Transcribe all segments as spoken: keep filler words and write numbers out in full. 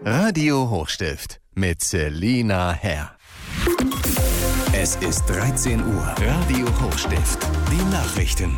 Radio Hochstift mit Selina Herr. Es ist dreizehn Uhr. Radio Hochstift. Die Nachrichten.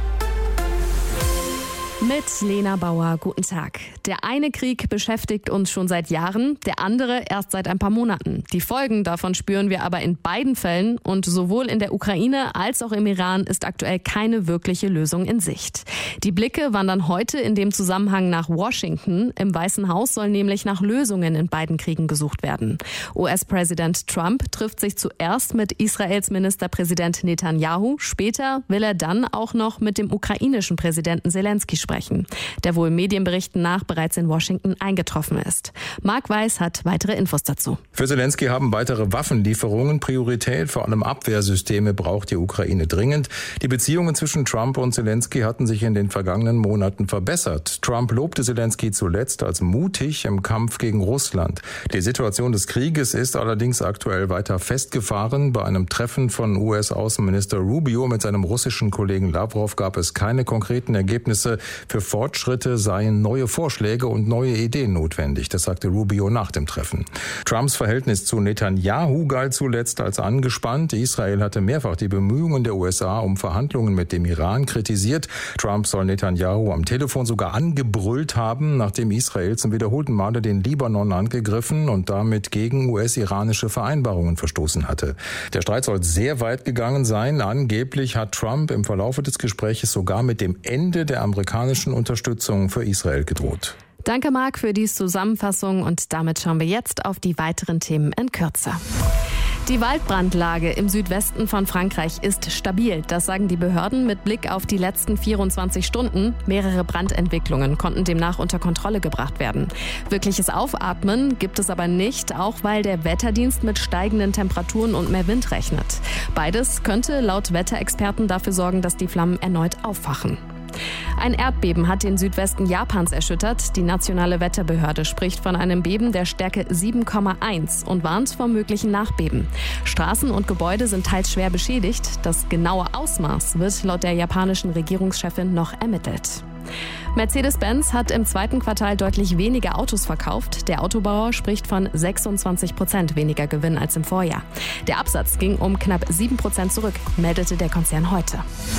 Mit Lena Bauer, guten Tag. Der eine Krieg beschäftigt uns schon seit Jahren, der andere erst seit ein paar Monaten. Die Folgen davon spüren wir aber in beiden Fällen und sowohl in der Ukraine als auch im Iran ist aktuell keine wirkliche Lösung in Sicht. Die Blicke wandern heute in dem Zusammenhang nach Washington. Im Weißen Haus soll nämlich nach Lösungen in beiden Kriegen gesucht werden. U S-Präsident Trump trifft sich zuerst mit Israels Ministerpräsident Netanyahu. Später will er dann auch noch mit dem ukrainischen Präsidenten Zelensky sprechen. Der wohl Medienberichten nach bereits in Washington eingetroffen ist. Marc Weiß hat weitere Infos dazu. Für Zelensky haben weitere Waffenlieferungen Priorität. Vor allem Abwehrsysteme braucht die Ukraine dringend. Die Beziehungen zwischen Trump und Zelensky hatten sich in den vergangenen Monaten verbessert. Trump lobte Zelensky zuletzt als mutig im Kampf gegen Russland. Die Situation des Krieges ist allerdings aktuell weiter festgefahren. Bei einem Treffen von U S-Außenminister Rubio mit seinem russischen Kollegen Lavrov gab es keine konkreten Ergebnisse. Für Fortschritte seien neue Vorschläge und neue Ideen notwendig, das sagte Rubio nach dem Treffen. Trumps Verhältnis zu Netanyahu galt zuletzt als angespannt. Israel hatte mehrfach die Bemühungen der U S A um Verhandlungen mit dem Iran kritisiert. Trump soll Netanyahu am Telefon sogar angebrüllt haben, nachdem Israel zum wiederholten Male den Libanon angegriffen und damit gegen U S-iranische Vereinbarungen verstoßen hatte. Der Streit soll sehr weit gegangen sein. Angeblich hat Trump im Verlaufe des Gespräches sogar mit dem Ende der amerikanischen Unterstützung für Israel gedroht. Danke, Marc, für die Zusammenfassung und damit schauen wir jetzt auf die weiteren Themen in Kürze. Die Waldbrandlage im Südwesten von Frankreich ist stabil. Das sagen die Behörden mit Blick auf die letzten vierundzwanzig Stunden. Mehrere Brandentwicklungen konnten demnach unter Kontrolle gebracht werden. Wirkliches Aufatmen gibt es aber nicht, auch weil der Wetterdienst mit steigenden Temperaturen und mehr Wind rechnet. Beides könnte laut Wetterexperten dafür sorgen, dass die Flammen erneut auffachen. Ein Erdbeben hat den Südwesten Japans erschüttert. Die nationale Wetterbehörde spricht von einem Beben der Stärke sieben Komma eins und warnt vor möglichen Nachbeben. Straßen und Gebäude sind teils schwer beschädigt. Das genaue Ausmaß wird laut der japanischen Regierungschefin noch ermittelt. Mercedes-Benz hat im zweiten Quartal deutlich weniger Autos verkauft. Der Autobauer spricht von sechsundzwanzig Prozent weniger Gewinn als im Vorjahr. Der Absatz ging um knapp sieben Prozent zurück, meldete der Konzern heute.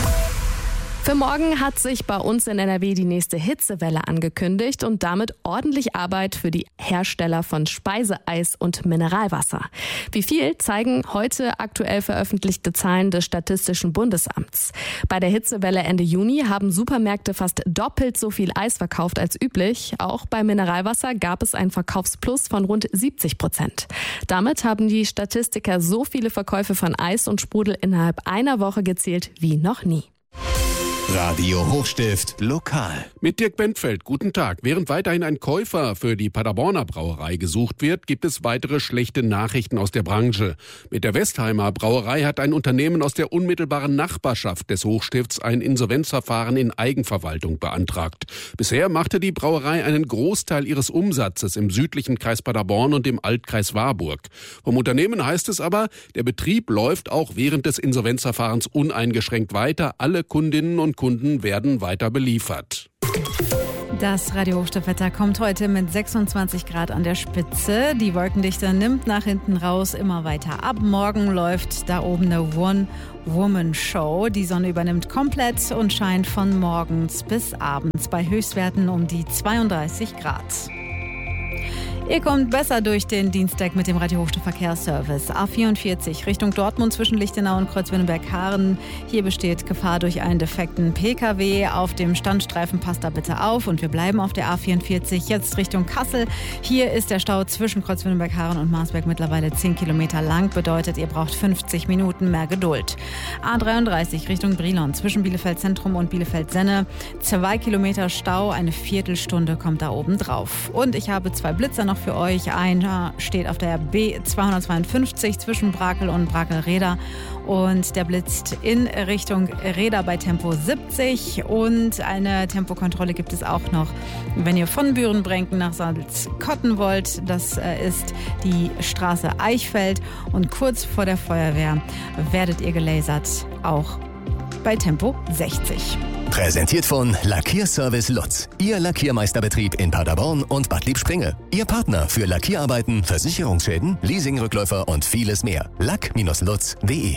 Für morgen hat sich bei uns in N R W die nächste Hitzewelle angekündigt und damit ordentlich Arbeit für die Hersteller von Speiseeis und Mineralwasser. Wie viel zeigen heute aktuell veröffentlichte Zahlen des Statistischen Bundesamts. Bei der Hitzewelle Ende Juni haben Supermärkte fast doppelt so viel Eis verkauft als üblich. Auch bei Mineralwasser gab es einen Verkaufsplus von rund siebzig Prozent. Damit haben die Statistiker so viele Verkäufe von Eis und Sprudel innerhalb einer Woche gezählt wie noch nie. Radio Hochstift lokal. Mit Dirk Bentfeld, guten Tag. Während weiterhin ein Käufer für die Paderborner Brauerei gesucht wird, gibt es weitere schlechte Nachrichten aus der Branche. Mit der Westheimer Brauerei hat ein Unternehmen aus der unmittelbaren Nachbarschaft des Hochstifts ein Insolvenzverfahren in Eigenverwaltung beantragt. Bisher machte die Brauerei einen Großteil ihres Umsatzes im südlichen Kreis Paderborn und im Altkreis Warburg. Vom Unternehmen heißt es aber, der Betrieb läuft auch während des Insolvenzverfahrens uneingeschränkt weiter. Alle Kundinnen und Kunden werden weiter beliefert. Das Radio Hochstift-Wetter kommt heute mit sechsundzwanzig Grad an der Spitze. Die Wolkendichte nimmt nach hinten raus immer weiter ab. Morgen läuft da oben eine One-Woman-Show. Die Sonne übernimmt komplett und scheint von morgens bis abends bei Höchstwerten um die zweiunddreißig Grad. Ihr kommt besser durch den Dienstag mit dem Radio Hochstift Verkehrsservice. A vierundvierzig Richtung Dortmund zwischen Lichtenau und Kreuzwinneberg-Haaren. Hier besteht Gefahr durch einen defekten Pkw. Auf dem Standstreifen passt da bitte auf. Und wir bleiben auf der A vierundvierzig jetzt Richtung Kassel. Hier ist der Stau zwischen Kreuzwinneberg-Haaren und Marsberg mittlerweile zehn Kilometer lang. Bedeutet, ihr braucht fünfzig Minuten mehr Geduld. A dreiunddreißig Richtung Brilon zwischen Bielefeld Zentrum und Bielefeld-Senne. Zwei Kilometer Stau, eine Viertelstunde kommt da oben drauf. Und ich habe zwei Blitzer noch für euch. Einer steht auf der B zweihundertzweiundfünfzig zwischen Brakel und Brakel-Reda und der blitzt in Richtung Reda bei Tempo siebzig und eine Tempokontrolle gibt es auch noch, wenn ihr von Bürenbrenken nach Salzkotten wollt. Das ist die Straße Eichfeld und kurz vor der Feuerwehr werdet ihr gelasert, auch bei Tempo sechzig. Präsentiert von Lackierservice Lutz. Ihr Lackiermeisterbetrieb in Paderborn und Bad Liebspringe. Ihr Partner für Lackierarbeiten, Versicherungsschäden, Leasingrückläufer und vieles mehr. lack Bindestrich lutz punkt de.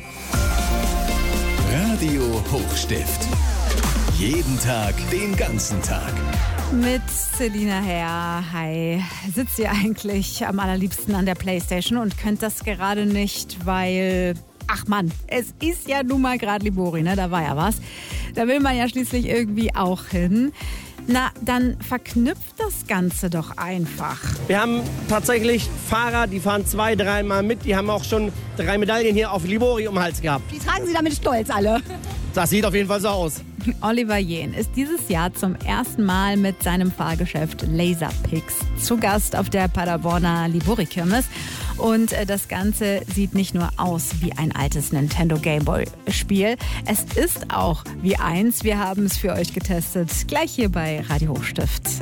Radio Hochstift. Jeden Tag, den ganzen Tag. Mit Selina Herr. Hi. Sitzt ihr eigentlich am allerliebsten an der Playstation und könnt das gerade nicht, weil... Ach Mann, es ist ja nun mal gerade Libori, ne? Da war ja was. Da will man ja schließlich irgendwie auch hin. Na, dann verknüpft das Ganze doch einfach. Wir haben tatsächlich Fahrer, die fahren zwei, dreimal mit. Die haben auch schon drei Medaillen hier auf Libori um den Hals gehabt. Die tragen sie damit stolz alle. Das sieht auf jeden Fall so aus. Oliver Jehn ist dieses Jahr zum ersten Mal mit seinem Fahrgeschäft Laserpix zu Gast auf der Paderborner Libori-Kirmes. Und das Ganze sieht nicht nur aus wie ein altes Nintendo Gameboy-Spiel. Es ist auch wie eins. Wir haben es für euch getestet, gleich hier bei Radio Hochstift.